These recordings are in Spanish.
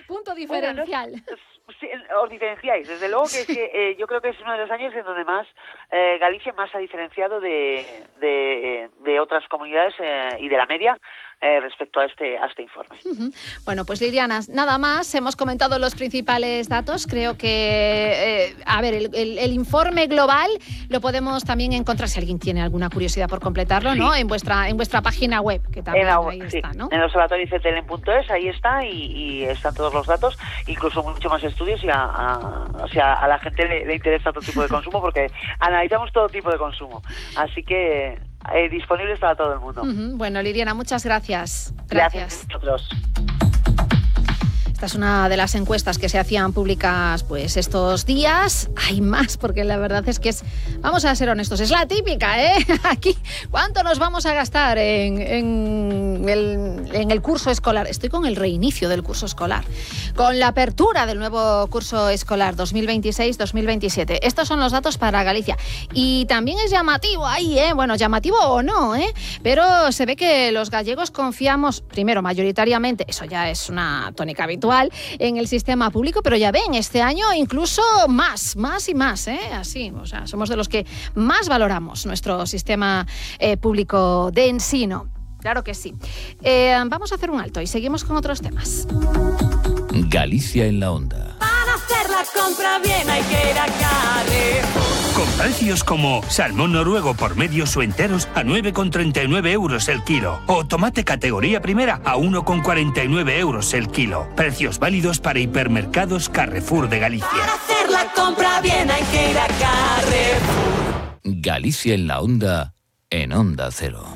punto diferencial. Bueno, sí, os diferenciáis. Desde luego que yo creo que es uno de los años en donde más Galicia más ha diferenciado de otras comunidades y de la media respecto a este informe. Bueno, pues Liliana, nada más, hemos comentado los principales datos. Creo que, el informe global lo podemos también encontrar, si alguien tiene alguna curiosidad por completarlo, sí, ¿no? En vuestra página web, que también ahí está, ¿no? En observatorioictl.es, ahí está, y están todos los datos, incluso mucho más estudios, y a la gente le interesa otro tipo de consumo, porque analizamos todo tipo de consumo. Así que disponibles para todo el mundo. Bueno, Liliana, muchas gracias. Gracias a vosotros. Esta es una de las encuestas que se hacían públicas pues estos días. Hay más, porque la verdad es que vamos a ser honestos, es la típica, ¿eh? Aquí, ¿cuánto nos vamos a gastar en el curso escolar? Estoy con el reinicio del curso escolar, con la apertura del nuevo curso escolar 2026-2027. Estos son los datos para Galicia. Y también es llamativo ahí, bueno, llamativo o no, pero se ve que los gallegos confiamos, primero, mayoritariamente, eso ya es una tónica habitual, en el sistema público, pero ya ven, este año incluso más y más, así, o sea, somos de los que más valoramos nuestro sistema público de ensino. Claro que sí. Vamos a hacer un alto y seguimos con otros temas. Galicia en la Onda. Para hacer la compra bien hay que ir a Carrefour. Con precios como salmón noruego por medios o enteros a 9,39 euros el kilo. O tomate categoría primera a 1,49 euros el kilo. Precios válidos para hipermercados Carrefour de Galicia. Para hacer la compra bien hay que ir a Carrefour. Galicia en la Onda, en Onda Cero.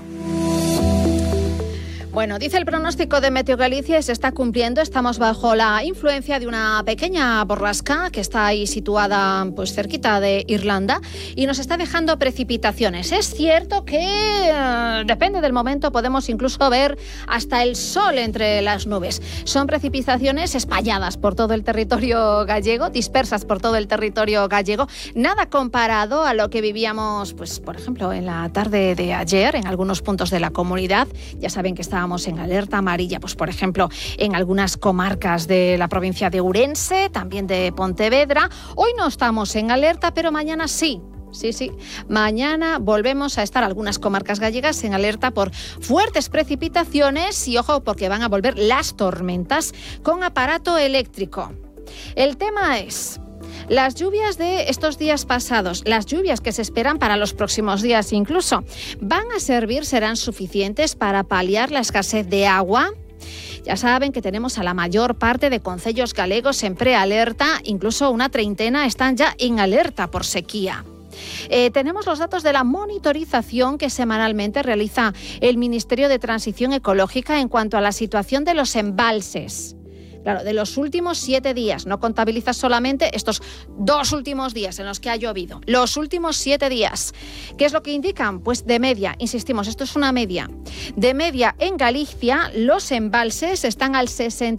Bueno, dice el pronóstico de Meteo Galicia y se está cumpliendo. Estamos bajo la influencia de una pequeña borrasca que está ahí situada pues cerquita de Irlanda y nos está dejando precipitaciones. Es cierto que depende del momento, podemos incluso ver hasta el sol entre las nubes. Son precipitaciones espalladas por todo el territorio gallego, dispersas por todo el territorio gallego. Nada comparado a lo que vivíamos, pues por ejemplo, en la tarde de ayer en algunos puntos de la comunidad. Ya saben que estábamos en alerta amarilla, pues por ejemplo en algunas comarcas de la provincia de Ourense, también de Pontevedra. Hoy no estamos en alerta, pero mañana sí. Sí. Mañana volvemos a estar algunas comarcas gallegas en alerta por fuertes precipitaciones y ojo porque van a volver las tormentas con aparato eléctrico. El tema es las lluvias de estos días pasados, las lluvias que se esperan para los próximos días incluso, ¿van a servir, serán suficientes para paliar la escasez de agua? Ya saben que tenemos a la mayor parte de concellos galegos en prealerta, incluso una treintena están ya en alerta por sequía. Tenemos los datos de la monitorización que semanalmente realiza el Ministerio de Transición Ecológica en cuanto a la situación de los embalses. Claro, de los últimos 7 días, no contabiliza solamente estos 2 últimos días en los que ha llovido, los últimos 7 días. ¿Qué es lo que indican? Pues de media, insistimos, esto es una media. De media en Galicia, los embalses están al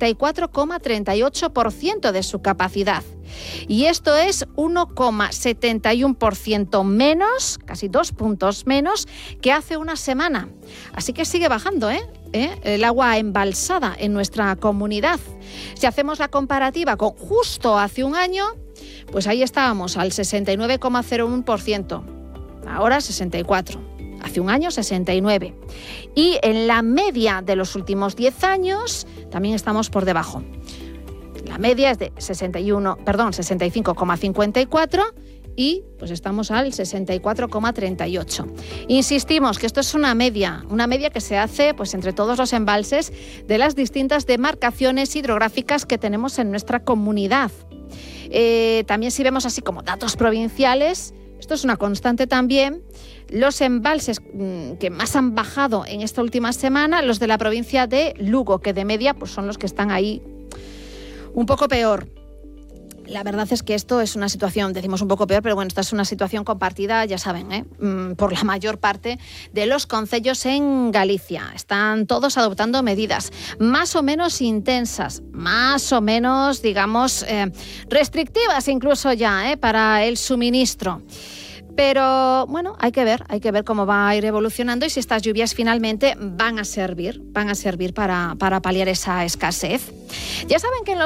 64,38% de su capacidad. Y esto es 1,71% menos, casi 2 puntos menos, que hace una semana. Así que sigue bajando, el agua embalsada en nuestra comunidad. Si hacemos la comparativa con justo hace un año, pues ahí estábamos al 69,01%. Ahora 64%. Hace un año 69%. Y en la media de los últimos 10 años también estamos por debajo. La media es de 65,54 y pues estamos al 64,38. Insistimos que esto es una media que se hace pues entre todos los embalses de las distintas demarcaciones hidrográficas que tenemos en nuestra comunidad. También si vemos así como datos provinciales, esto es una constante también, los embalses que más han bajado en esta última semana, los de la provincia de Lugo, que de media pues son los que están ahí un poco peor. La verdad es que esto es una situación, decimos un poco peor, pero bueno, esta es una situación compartida, ya saben, por la mayor parte de los concellos en Galicia. Están todos adoptando medidas más o menos intensas, más o menos, digamos, restrictivas incluso ya, para el suministro. Pero bueno, hay que ver cómo va a ir evolucionando y si estas lluvias finalmente van a servir para paliar esa escasez. Ya saben que en los